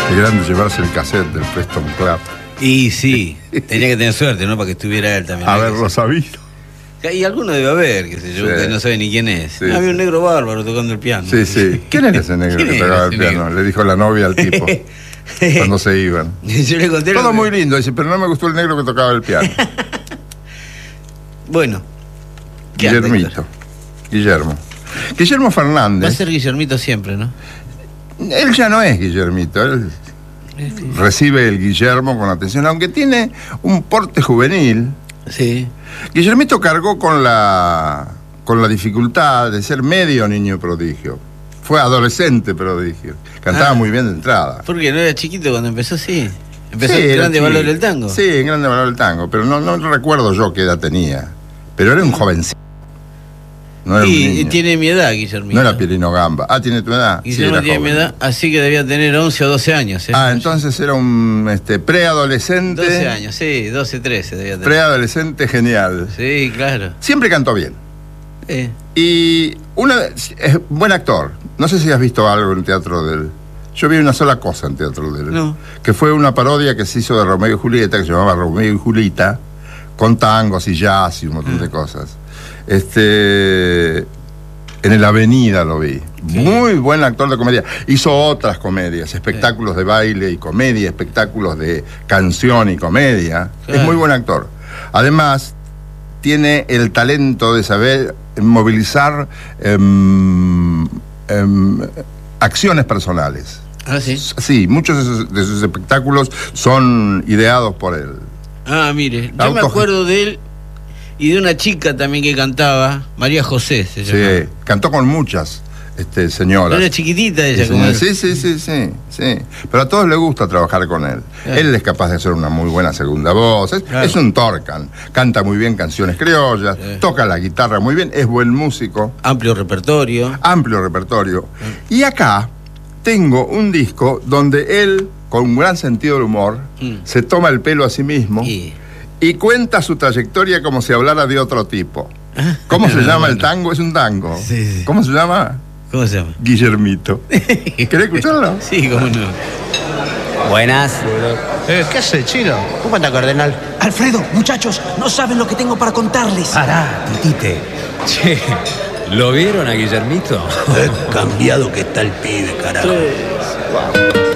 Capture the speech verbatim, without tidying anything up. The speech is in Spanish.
Qué grande llevarse el cassette del Preston Club. Y sí, tenía que tener suerte, ¿no? Para que estuviera él también. Haberlo sabido. Y alguno debe haber, qué sé yo, Sí. que no sabe ni quién es. Sí, Había sí. un negro bárbaro tocando el piano. Sí, sí. ¿Quién era ese negro ¿Quién que era tocaba el ese piano? negro? Le dijo la novia al tipo cuando se iban. Yo le conté lo Todo que- muy lindo, dice, pero no me gustó el negro que tocaba el piano. Bueno. ¿Qué anda, Guillermito. Héctor? Guillermo. Guillermo Va a Fernández. ser Guillermito siempre, ¿no? Él ya no es Guillermito, él recibe el Guillermo con atención, aunque tiene un porte juvenil. Sí. Guillermito cargó con la, con la dificultad de ser medio niño prodigio. Fue adolescente prodigio. Cantaba Ah. muy bien de entrada. Porque no era chiquito cuando empezó, sí. Empezó Sí, en era Grande chico. Valor del Tango. Sí, en Grande Valor del Tango, pero no, no recuerdo yo qué edad tenía. Pero era un jovencito. No era un Y niño. tiene mi edad, Guillermito. No era Pierino Gamba. Ah, ¿tiene tu edad? Sí, Guillermo era tiene mi joven. edad, así que debía tener once o doce años. ¿eh? Ah, entonces era un este, preadolescente. doce años, sí, doce, trece debía tener. Preadolescente genial. Sí, claro. Siempre cantó bien. Eh, Y una, es buen actor. No sé si has visto algo en teatro de él. Yo vi una sola cosa en teatro de él. No. Que fue una parodia que se hizo de Romeo y Julieta, que se llamaba Romeo y Julieta, con tangos y jazz y un montón de cosas. Este. En el Avenida lo vi. Sí. Muy buen actor de comedia. Hizo otras comedias, espectáculos de baile y comedia, espectáculos de canción y comedia. Claro. Es muy buen actor. Además, tiene el talento de saber movilizar em, em, acciones personales. ah, sí. Sí, muchos de sus, de sus espectáculos son ideados por él. Ah, mire, yo me Auto- acuerdo de él y de una chica también que cantaba, María José se llamaba. Sí, cantó con muchas este, señoras. Era chiquitita ella, Sí, como señor. sí, sí, sí, sí, sí. Pero a todos les gusta trabajar con él. Claro. Él es capaz de hacer una muy buena segunda voz. Es, Claro. es un torcan. Canta muy bien canciones criollas, Sí. toca la guitarra muy bien, es buen músico, Amplio repertorio. amplio repertorio. Y acá tengo un disco donde él, con un gran sentido del humor, Mm. se toma el pelo a sí mismo Y... y cuenta su trayectoria como si hablara de otro tipo. ¿Cómo se llama el tango? Es un tango. Sí, sí. ¿Cómo se llama? ¿Cómo se llama? Guillermito. ¿Querés escucharlo? Sí, cómo no. Buenas. Eh, ¿Qué hace, Chino? ¿Cómo anda, cardenal? Alfredo, muchachos, no saben lo que tengo para contarles. Pará, Titite. Che, ¿lo vieron a Guillermito? Qué cambiado que está el pibe, carajo.